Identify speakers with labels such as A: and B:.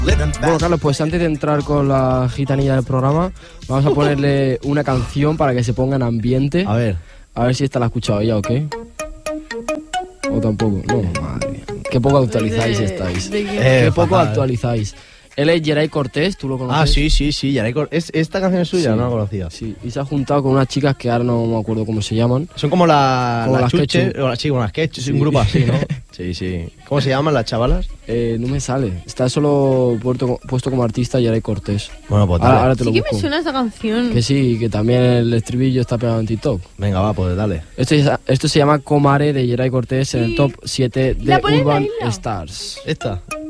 A: Bueno, Carlos, pues antes de entrar con la gitanilla del programa, vamos a ponerle una canción para que se ponga en ambiente.
B: A ver
A: si esta la ha escuchado ya o qué. O tampoco. No, madre mía. Qué poco actualizáis estáis. Qué poco actualizáis. Él es Geray Cortés, ¿tú lo conoces?
B: Sí, Geray Cortés. ¿Esta canción es suya?
A: Sí,
B: no la conocía.
A: Sí, y se ha juntado con unas chicas que ahora no me acuerdo cómo se llaman.
B: Son como las chuches,
A: sí,
B: como las quechus, un grupo así, ¿no? Sí. ¿Cómo se llaman las chavalas?
A: No me sale. Está solo puesto como artista Geray Cortés.
B: Bueno, pues dale.
A: Ahora te lo busco.
C: Sí que me suena esta canción.
A: Que sí, que también el estribillo está pegado en TikTok.
B: Venga, va, pues dale.
A: Esto se llama Comare de Geray Cortés en el top 7 de Urban Stars.
B: ¿Esta?